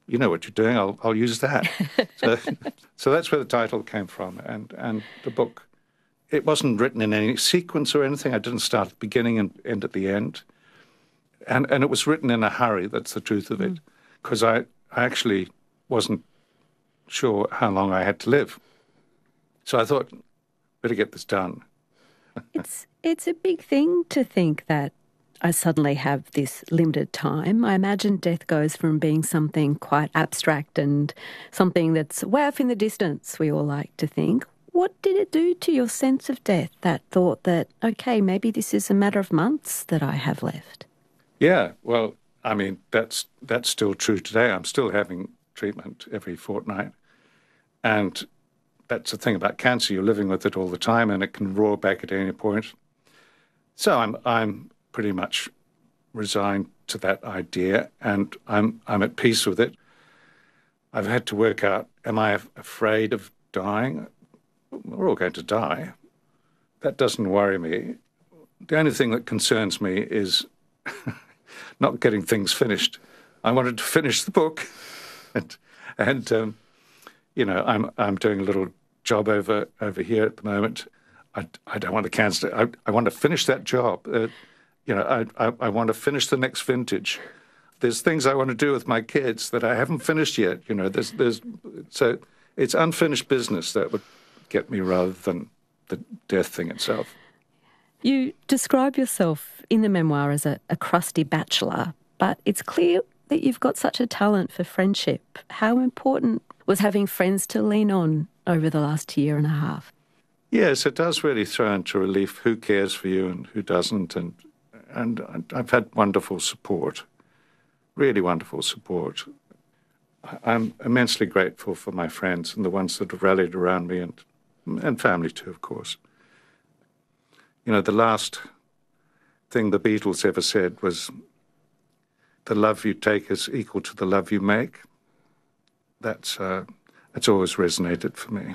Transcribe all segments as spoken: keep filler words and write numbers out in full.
you know what you're doing, I'll, I'll use that. so, so that's where the title came from. And, and the book, it wasn't written in any sequence or anything. I didn't start at the beginning and end at the end. And, and it was written in a hurry, that's the truth of it, because mm. I, I actually wasn't sure how long I had to live. So I thought, better get this done. It's it's a big thing to think that I suddenly have this limited time. I imagine death goes from being something quite abstract and something that's way off in the distance, we all like to think. What did it do to your sense of death, that thought that, okay, maybe this is a matter of months that I have left? Yeah, well, I mean, that's that's still true today. I'm still having treatment every fortnight. And that's the thing about cancer. You're living with it all the time and it can roar back at any point. So I'm I'm pretty much resigned to that idea, and I'm I'm at peace with it. I've had to work out, am I afraid of dying? We're all going to die. That doesn't worry me. The only thing that concerns me is not getting things finished. I wanted to finish the book, and and um, you know, I'm I'm doing a little job over over here at the moment. I, I don't want to cancel it. I, I want to finish that job. Uh, you know, I, I I want to finish the next vintage. There's things I want to do with my kids that I haven't finished yet. You know, there's there's so it's unfinished business that would get me rather than the death thing itself. You describe yourself in the memoir as a, a crusty bachelor, but it's clear that you've got such a talent for friendship. How important was having friends to lean on over the last year and a half? Yes, it does really throw into relief who cares for you and who doesn't. And and I've had wonderful support, really wonderful support. I'm immensely grateful for my friends and the ones that have rallied around me, and and family too, of course. You know, the last thing the Beatles ever said was, the love you take is equal to the love you make. That's, uh, that's always resonated for me.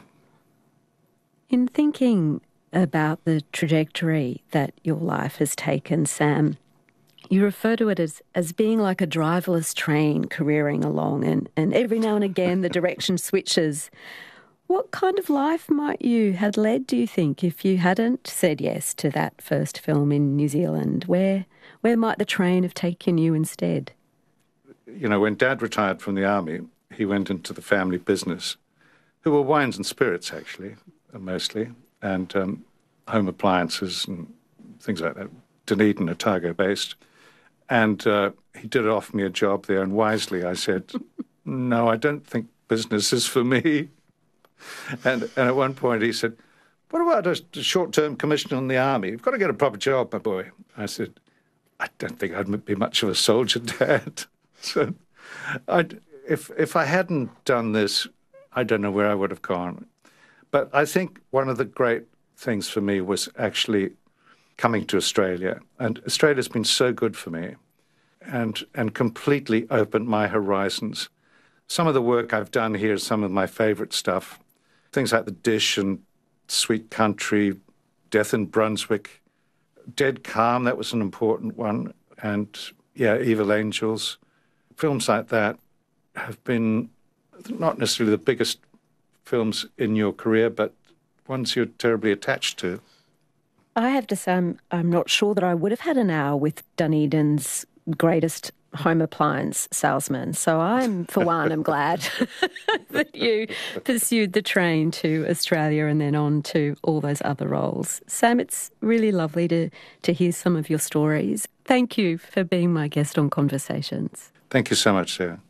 In thinking about the trajectory that your life has taken, Sam, you refer to it as, as being like a driverless train careering along, and, and every now and again the direction switches. What kind of life might you have led, do you think, if you hadn't said yes to that first film in New Zealand? Where, where might the train have taken you instead? You know, when Dad retired from the army, he went into the family business, who were wines and spirits, actually, mostly, and um, home appliances and things like that, Dunedin, Otago-based. And uh, he did offer me a job there, and wisely I said, no, I don't think business is for me. And, and at one point he said, what about a short-term commission in the army? You've got to get a proper job, my boy. I said, I don't think I'd be much of a soldier, Dad. So I'd, if if I hadn't done this, I don't know where I would have gone. But I think one of the great things for me was actually coming to Australia. And Australia's been so good for me and and completely opened my horizons. Some of the work I've done here is some of my favourite stuff. Things like The Dish and Sweet Country, Death in Brunswick, Dead Calm, that was an important one, and, yeah, Evil Angels. Films like that have been not necessarily the biggest films in your career, but ones you're terribly attached to. I have to say, I'm, I'm not sure that I would have had an hour with Dunedin's greatest home appliance salesman. So I'm, for one, I'm glad that you pursued the train to Australia and then on to all those other roles. Sam, it's really lovely to, to hear some of your stories. Thank you for being my guest on Conversations. Thank you so much, Sarah.